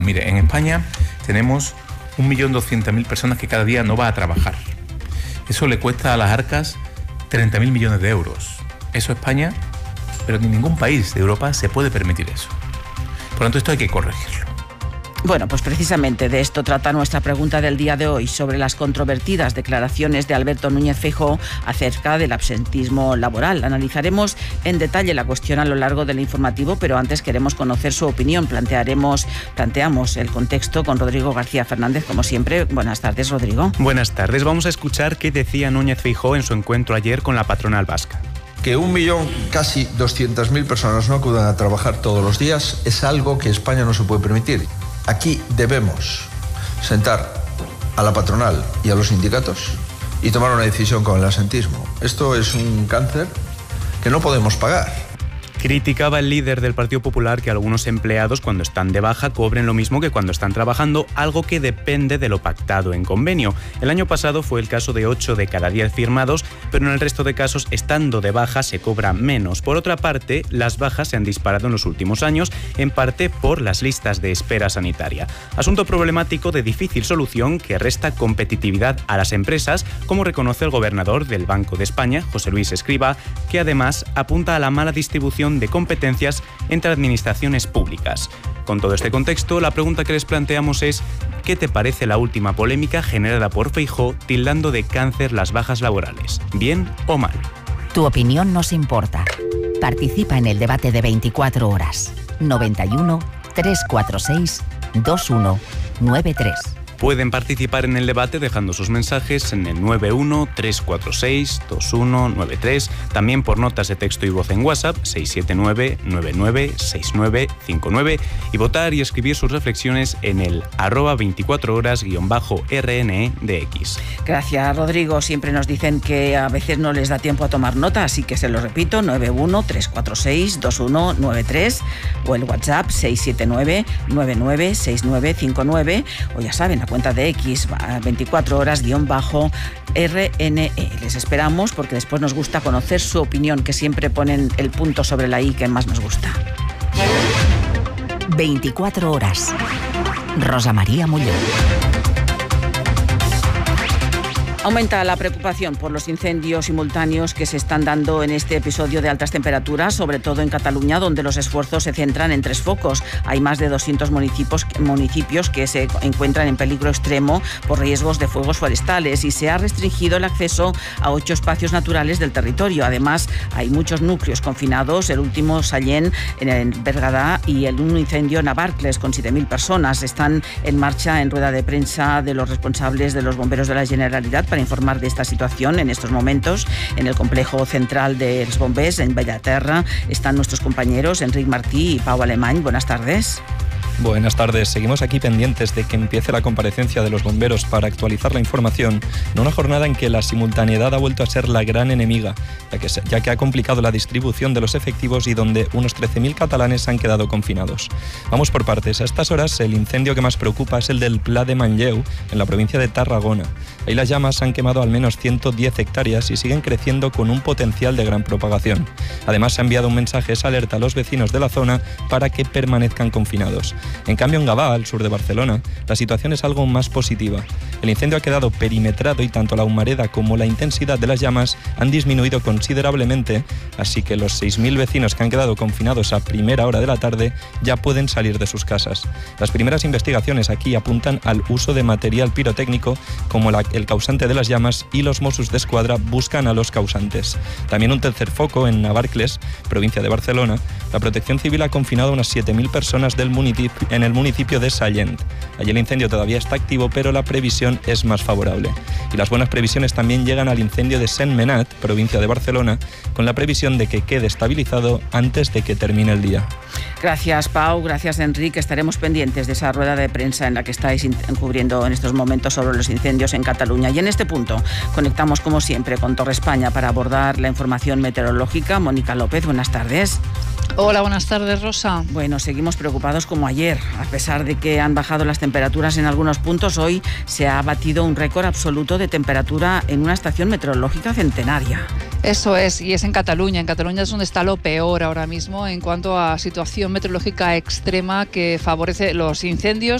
Mire, en España tenemos 1.200.000 personas que cada día no va a trabajar. Eso le cuesta a las arcas 30.000 millones de euros. Eso España, pero ni ningún país de Europa se puede permitir eso. Por lo tanto, esto hay que corregirlo. Bueno, pues precisamente de esto trata nuestra pregunta del día de hoy, sobre las controvertidas declaraciones de Alberto Núñez Feijóo acerca del absentismo laboral. Analizaremos en detalle la cuestión a lo largo del informativo, pero antes queremos conocer su opinión. Planteamos el contexto con Rodrigo García Fernández, como siempre. Buenas tardes, Rodrigo. Buenas tardes. Vamos a escuchar qué decía Núñez Feijóo en su encuentro ayer con la patronal vasca. Que 1.000.000, casi 200.000 personas no acudan a trabajar todos los días es algo que España no se puede permitir. Aquí debemos sentar a la patronal y a los sindicatos y tomar una decisión con el absentismo. Esto es un cáncer que no podemos pagar. Criticaba el líder del Partido Popular que algunos empleados, cuando están de baja, cobren lo mismo que cuando están trabajando, algo que depende de lo pactado en convenio. El año pasado fue el caso de 8 de cada 10 firmados, pero en el resto de casos, estando de baja, se cobra menos. Por otra parte, las bajas se han disparado en los últimos años, en parte por las listas de espera sanitaria. Asunto problemático de difícil solución que resta competitividad a las empresas, como reconoce el gobernador del Banco de España, José Luis Escrivá, que además apunta a la mala distribución de competencias entre administraciones públicas. Con todo este contexto, la pregunta que les planteamos es: ¿qué te parece la última polémica generada por Feijóo tildando de cáncer las bajas laborales? ¿Bien o mal? Tu opinión nos importa. Participa en el debate de 24 horas. 91 346 2193. Pueden participar en el debate dejando sus mensajes en el 91 346 2193, también por notas de texto y voz en WhatsApp 679 99 6959, y votar y escribir sus reflexiones en el @24horas_RNE de X. Gracias, Rodrigo. Siempre nos dicen que a veces no les da tiempo a tomar nota, así que se lo repito: 91 346 2193 o el WhatsApp 679 99 6959, o ya saben, la cuenta de X 24horas_RNE. Les esperamos porque después nos gusta conocer su opinión, que siempre ponen el punto sobre la I que más nos gusta. 24 horas. Rosa María Molló. Aumenta la preocupación por los incendios simultáneos que se están dando en este episodio de altas temperaturas, sobre todo en Cataluña, donde los esfuerzos se centran en 3 focos. Hay más de 200 municipios que se encuentran en peligro extremo por riesgos de fuegos forestales, y se ha restringido el acceso a 8 espacios naturales del territorio. Además, hay muchos núcleos confinados, el último Sallent en Bergadá y un incendio en Navarcles con 7.000 personas. Están en marcha en rueda de prensa de los responsables de los bomberos de la Generalitat para informar de esta situación. En estos momentos, en el complejo central de los bombers, en Bellaterra, están nuestros compañeros Enric Martí y Pau Alemany. Buenas tardes. Buenas tardes. Seguimos aquí pendientes de que empiece la comparecencia de los bomberos para actualizar la información en una jornada en que la simultaneidad ha vuelto a ser la gran enemiga, ya que ha complicado la distribución de los efectivos y donde unos 13.000 catalanes han quedado confinados. Vamos por partes. A estas horas, el incendio que más preocupa es el del Pla de Manlleu, en la provincia de Tarragona. Ahí las llamas han quemado al menos 110 hectáreas y siguen creciendo con un potencial de gran propagación. Además, se ha enviado un mensaje de alerta a los vecinos de la zona para que permanezcan confinados. En cambio, en Gavà, al sur de Barcelona, la situación es algo más positiva. El incendio ha quedado perimetrado y tanto la humareda como la intensidad de las llamas han disminuido considerablemente, así que los 6.000 vecinos que han quedado confinados a primera hora de la tarde ya pueden salir de sus casas. Las primeras investigaciones aquí apuntan al uso de material pirotécnico como el causante de las llamas, y los Mossos d'Esquadra buscan a los causantes. También un tercer foco en Navarcles, provincia de Barcelona. La Protección Civil ha confinado a unas 7.000 personas en el municipio de Sallent. Allí el incendio todavía está activo, pero la previsión es más favorable. Y las buenas previsiones también llegan al incendio de Sentmenat, provincia de Barcelona, con la previsión de que quede estabilizado antes de que termine el día. Gracias, Pau. Gracias, Enrique. Estaremos pendientes de esa rueda de prensa en la que estáis cubriendo en estos momentos sobre los incendios en Cataluña. Y en este punto conectamos, como siempre, con Torre España para abordar la información meteorológica. Mónica López, buenas tardes. Hola, buenas tardes, Rosa. Bueno, seguimos preocupados como ayer. A pesar de que han bajado las temperaturas en algunos puntos, hoy se ha batido un récord absoluto de temperatura en una estación meteorológica centenaria. Eso es, y es en Cataluña. En Cataluña es donde está lo peor ahora mismo en cuanto a situación meteorológica extrema que favorece los incendios